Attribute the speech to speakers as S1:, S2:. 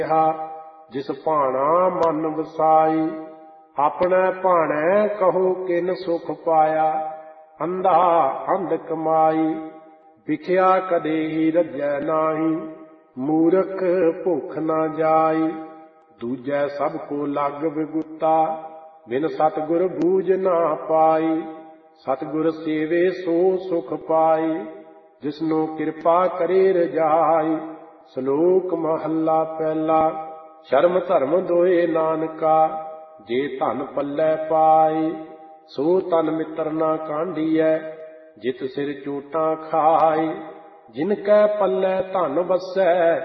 S1: ਜਿਸ ਭਾਣਾ ਮਨ ਵਸਾਈ। ਆਪਣੇ ਭਾਣੈ ਕਹੋ ਕਿਨ ਸੁਖ ਪਾਇਆ, ਅੰਧਾ ਅੰਧ ਕਮਾਈ। ਵਿਖਿਆ ਕਦੇ ਹੀ ਰੱਜੈ ਨਾਹੀ, ਮੂਰਖ ਭੁੱਖ ਨਾ ਜਾਈ। ਦੂਜੈ ਸਭ ਕੋ ਲਗ ਵਿਗੁਤਾ, ਬਿਨ ਸਤਿਗੁਰ ਬੂਝ ਨਾ ਪਾਈ। ਸਤਿਗੁਰ ਸੇਵੇ ਸੋ ਸੁਖ ਪਾਈ, ਜਿਸਨੂੰ ਕਿਰਪਾ ਕਰੇ ਰਜਾਈ। ਸ਼ਲੋਕ ਮਹੱਲਾ ਪਹਿਲਾ। ਸ਼ਰਮ ਧਰਮ ਦੋਏ ਨਾਨਕਾ, ਜੇ ਧਨ ਪੱਲੇ ਪਾਈ। ਸੋ ਤਨ ਮਿੱਤਰ ਨਾ ਕਾਂਢੀਐ, ਜਿਤ ਸਿਰ ਚੋਟਾਂ ਖਾਈ। ਜਿਨ ਕੈ ਪੱਲੇ ਧਨ ਵਸੈ,